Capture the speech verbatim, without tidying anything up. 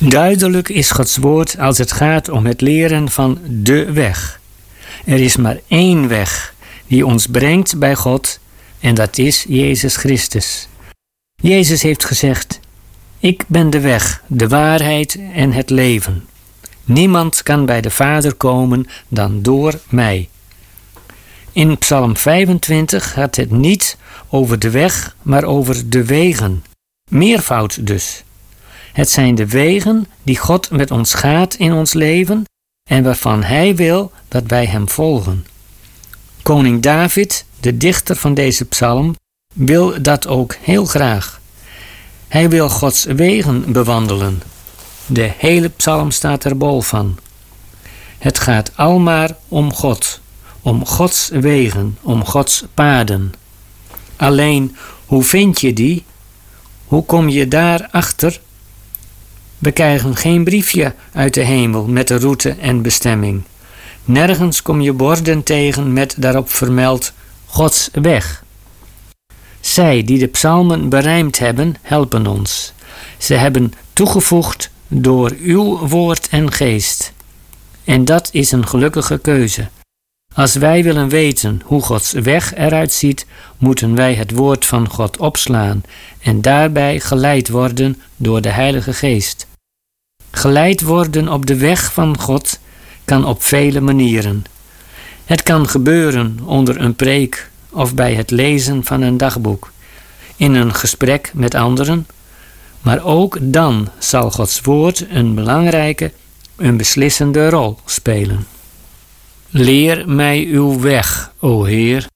Duidelijk is Gods woord als het gaat om het leren van de weg. Er is maar één weg die ons brengt bij God en dat is Jezus Christus. Jezus heeft gezegd: ik ben de weg, de waarheid en het leven. Niemand kan bij de Vader komen dan door mij. In Psalm vijfentwintig gaat het niet over de weg, maar over de wegen. Meervoud dus. Het zijn de wegen die God met ons gaat in ons leven en waarvan Hij wil dat wij Hem volgen. Koning David, de dichter van deze psalm, wil dat ook heel graag. Hij wil Gods wegen bewandelen. De hele psalm staat er bol van. Het gaat almaar om God, om Gods wegen, om Gods paden. Alleen, hoe vind je die? Hoe kom je daar achter? We krijgen geen briefje uit de hemel met de route en bestemming. Nergens kom je borden tegen met daarop vermeld Gods weg. Zij die de psalmen berijmd hebben, helpen ons. Ze hebben toegevoegd door uw woord en geest. En dat is een gelukkige keuze. Als wij willen weten hoe Gods weg eruit ziet, moeten wij het woord van God opslaan en daarbij geleid worden door de Heilige Geest. Geleid worden op de weg van God kan op vele manieren. Het kan gebeuren onder een preek of bij het lezen van een dagboek, in een gesprek met anderen, maar ook dan zal Gods woord een belangrijke, een beslissende rol spelen. Leer mij uw weg, o Heer,